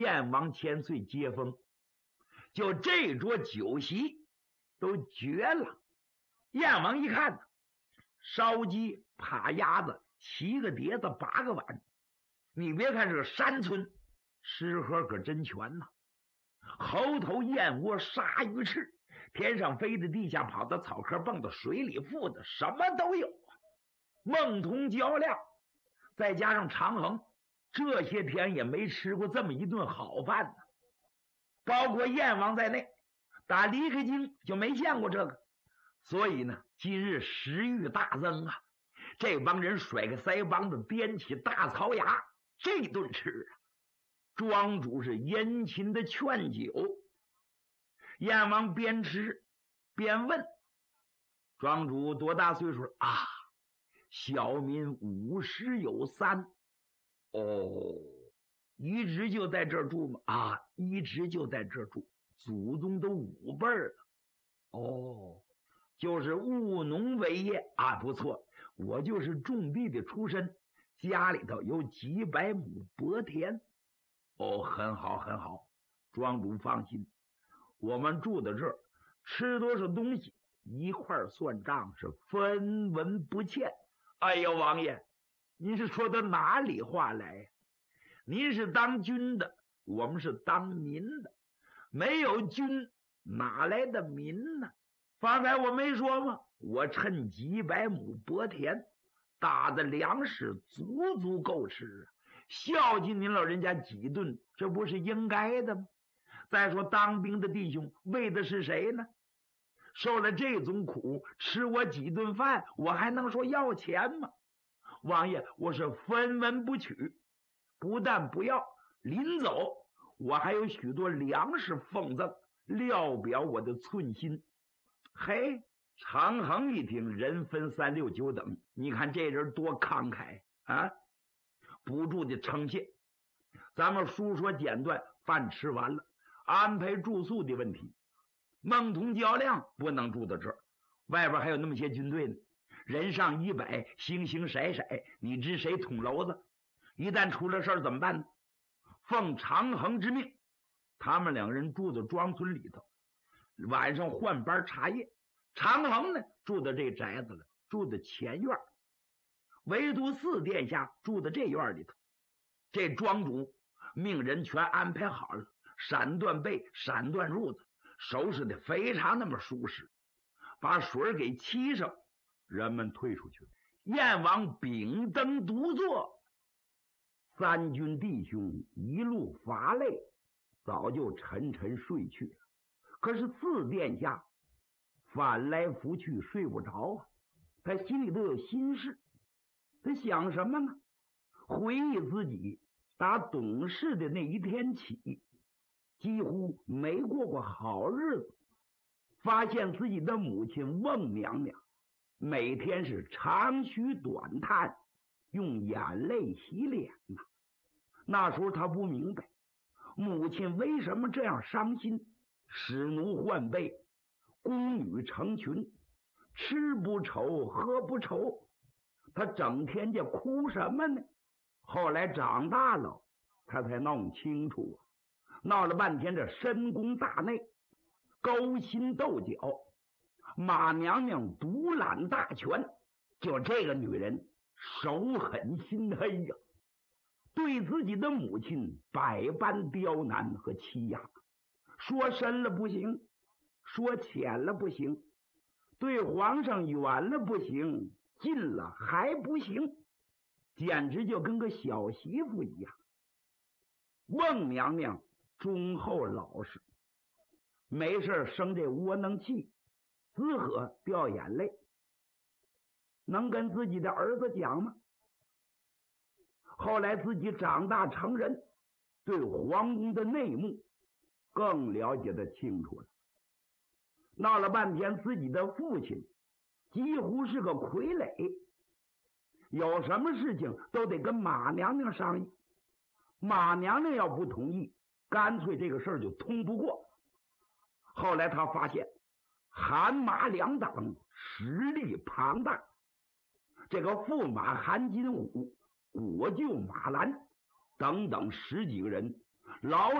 燕王千岁接风，就这桌酒席都绝了。燕王一看，烧鸡、扒鸭子、7个碟子、8个碗，你别看是个山村，吃喝可真全呐。猴头、燕窝、鲨鱼翅，天上飞的、地下跑的、草壳蹦的、水里浮的，什么都有啊。孟同、焦亮，再加上长衡，这些天也没吃过这么一顿好饭呢。包括燕王在内，打离开京就没见过这个，所以呢，今日食欲大增啊！这帮人甩个腮帮子，掂起大槽牙，这顿吃啊！庄主是殷勤的劝酒，燕王边吃边问：“庄主多大岁数啊？”小民50有3。哦，一直就在这儿住吗？啊，一直就在这儿住，祖宗都5辈了。哦，就是务农为业啊，不错，我就是种地的出身，家里头有几百亩薄田。哦，很好很好，庄主放心，我们住在这儿，吃多少东西一块算账，是分文不欠。哎呦，王爷，您是说的哪里话来呀？您是当军的，我们是当民的，没有军哪来的民呢？方才我没说吗？我趁几百亩薄田，打的粮食足足够吃啊，孝敬您老人家几顿，这不是应该的吗？再说当兵的弟兄为的是谁呢？受了这种苦，吃我几顿饭，我还能说要钱吗？王爷，我是分文不取，不但不要，临走我还有许多粮食奉赠，料表我的寸心。嘿，长衡一听，人分3、6、9等，你看这人多慷慨啊！不住的称谢。咱们书说简短，饭吃完了，安排住宿的问题。孟同、焦亮不能住到这儿，外边还有那么些军队呢，人上100，形形色色，你知谁捅娄子？一旦出了事儿怎么办呢？奉长衡之命，他们2人住在庄村里头，晚上换班茶叶。长衡呢，住在这宅子了，住在前院，唯独4殿下住在这院里头。这庄主命人全安排好了，闪断被、闪断褥子，收拾的非常那么舒适，把水给沏上，人们退出去了。燕王秉灯独坐，3军弟兄一路乏累，早就沉沉睡去了。可是4殿下翻来覆去睡不着啊，他心里都有心事。他想什么呢？回忆自己打懂事的那一天起，几乎没过过好日子。发现自己的母亲孟娘娘每天是长吁短叹，用眼泪洗脸呐。那时候他不明白母亲为什么这样伤心，使奴换辈，宫女成群，吃不愁喝不愁，他整天就哭什么呢？后来长大了他才弄清楚，闹了半天这深宫大内勾心斗角，马娘娘独揽大权，就这个女人手狠心黑呀，对自己的母亲百般刁难和欺压，说深了不行，说浅了不行，对皇上远了不行，近了还不行，简直就跟个小媳妇一样。孟娘娘忠厚老实，没事生这窝囊气，滋呵掉眼泪，能跟自己的儿子讲吗？后来自己长大成人，对皇宫的内幕更了解的清楚了。闹了半天自己的父亲几乎是个傀儡，有什么事情都得跟马娘娘商议，马娘娘要不同意，干脆这个事儿就通不过。后来他发现韩马2党实力庞大，这个驸马韩金虎、国舅马兰等等10几个人老